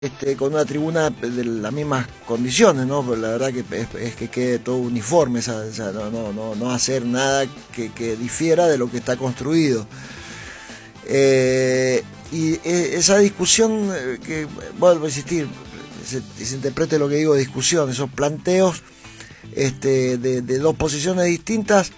con una tribuna de las mismas condiciones, ¿no? Pero la verdad que es que quede todo uniforme, o sea, no hacer nada que difiera de lo que está construido. Y esa discusión, que vuelvo a insistir, se interprete lo que digo, discusión, esos planteos de dos posiciones distintas,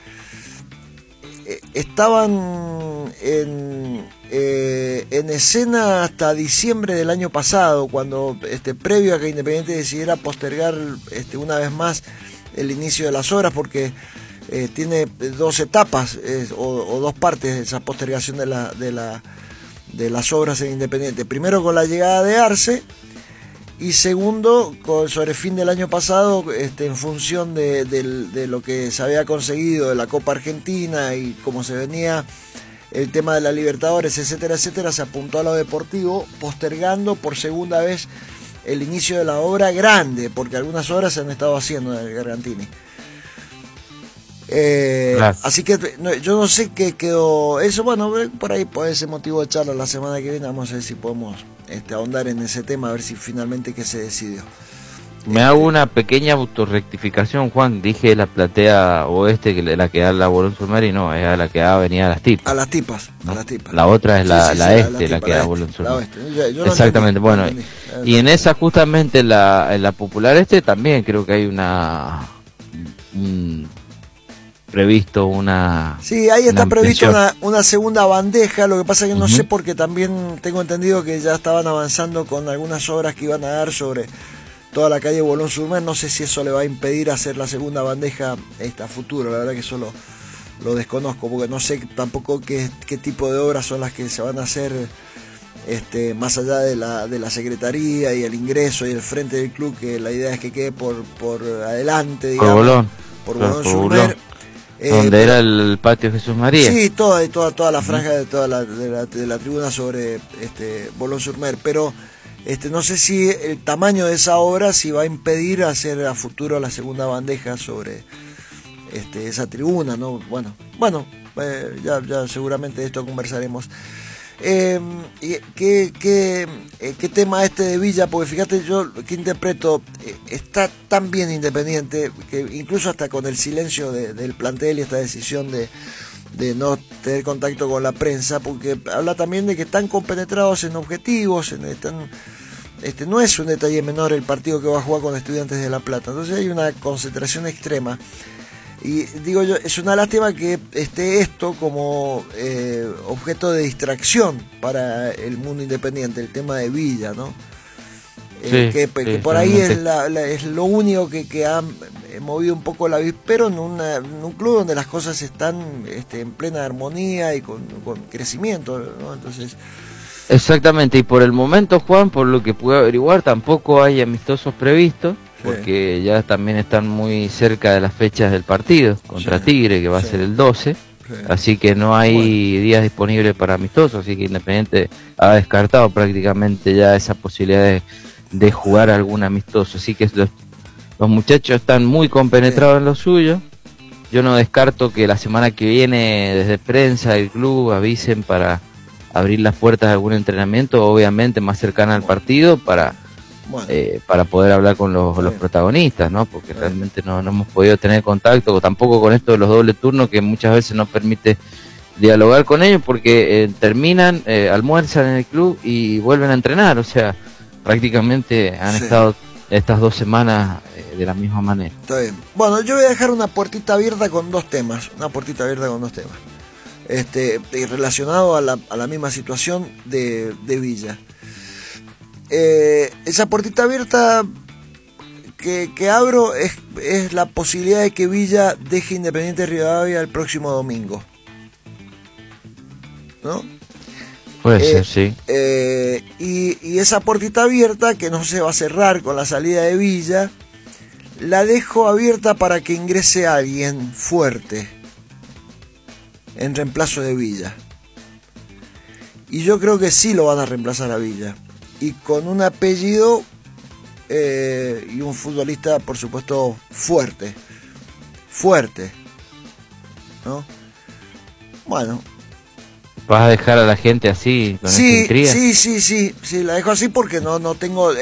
estaban en escena hasta diciembre del año pasado, cuando previo a que Independiente decidiera postergar una vez más el inicio de las obras, porque tiene dos etapas o dos partes esa postergación de las obras en Independiente. Primero con la llegada de Arce, y segundo sobre el fin del año pasado, en función de lo que se había conseguido de la Copa Argentina y cómo se venía el tema de la Libertadores, etcétera, etcétera, se apuntó a lo deportivo, postergando por segunda vez el inicio de la obra grande, porque algunas obras se han estado haciendo en el Gargantini. Así que yo no sé qué quedó eso. Bueno, por ahí, por ese motivo de charla la semana que viene, vamos a ver si podemos ahondar en ese tema, a ver si finalmente qué se decidió. Me hago una pequeña autorrectificación, Juan. Dije la platea oeste, que la que da la Bolón Sur Mar, y no, es a la que da Avenida Las Tipas. A las tipas, ¿no? A las tipas. La otra es la este, la tipa, que da Bolón Sur Mar. Exactamente, bueno. Y en esa justamente, en la Popular también creo que hay previsto una... Sí, ahí está previsto ampliación. una segunda bandeja. Lo que pasa es que no sé, porque también tengo entendido que ya estaban avanzando con algunas obras que iban a dar sobre toda la calle Bolón Sur Mar. No sé si eso le va a impedir hacer la segunda bandeja a futuro. La verdad que eso lo desconozco, porque no sé tampoco qué tipo de obras son las que se van a hacer más allá de la secretaría y el ingreso y el frente del club, que la idea es que quede por adelante, digamos, por Bolón Sur Mar, donde era el patio Jesús María. Sí, toda la franja de la tribuna sobre Bolón Sur Mar, pero no sé si el tamaño de esa obra si va a impedir hacer a futuro la segunda bandeja sobre esa tribuna, ¿no? Bueno, ya seguramente de esto conversaremos. ¿Qué tema de Villa? Porque fíjate, yo que interpreto, está tan bien Independiente, que incluso hasta con el silencio del plantel y esta decisión de no tener contacto con la prensa, porque habla también de que están compenetrados en objetivos, no es un detalle menor el partido que va a jugar con Estudiantes de La Plata, entonces hay una concentración extrema. Y digo yo, es una lástima que esté esto como objeto de distracción para el mundo independiente, el tema de Villa, ¿no? Que por ahí es lo único que ha movido un poco la avispero en un club donde las cosas están en plena armonía y con crecimiento, ¿no? Entonces... Exactamente, y por el momento, Juan, por lo que pude averiguar, tampoco hay amistosos previstos, porque ya también están muy cerca de las fechas del partido contra Tigre, que va a ser el 12, así que no hay días disponibles para amistosos, así que Independiente ha descartado prácticamente ya esa posibilidad de jugar algún amistoso, así que los muchachos están muy compenetrados en lo suyo. Yo no descarto que la semana que viene desde prensa del club avisen para abrir las puertas de algún entrenamiento, obviamente más cercana al partido, para poder hablar con los protagonistas, ¿no? Porque realmente no hemos podido tener contacto, tampoco con esto de los dobles turnos, que muchas veces no permite dialogar con ellos, porque terminan, almuerzan en el club y vuelven a entrenar, o sea, prácticamente han estado estas 2 semanas de la misma manera. Está bien. Bueno, yo voy a dejar una puertita abierta con dos temas, relacionado a la misma situación de Villa. Esa puertita abierta que abro es la posibilidad de que Villa deje Independiente Rivadavia el próximo domingo, ¿no? Puede ser, sí. Y esa puertita abierta, que no se va a cerrar con la salida de Villa, la dejo abierta para que ingrese alguien fuerte en reemplazo de Villa. Y yo creo que sí lo van a reemplazar a Villa. Y con un apellido y un futbolista, por supuesto, fuerte, ¿no? Bueno, ¿Vas a dejar a la gente así, con esa Sí, intriga? sí, la dejo así porque no tengo